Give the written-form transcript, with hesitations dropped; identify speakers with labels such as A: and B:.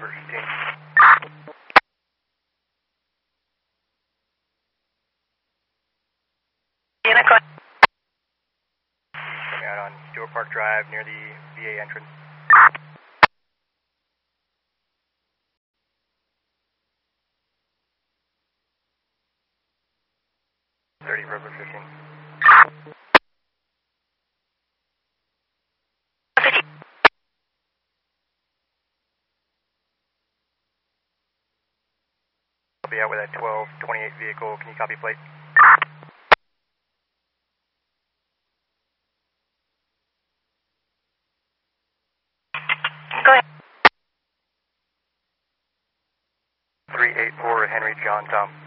A: River 15. Coming out on Stewart Park Drive near the VA entrance. River 15. I'll be out with that 1228 vehicle. Can you copy plate?
B: Go ahead.
A: 384 Henry John Tom.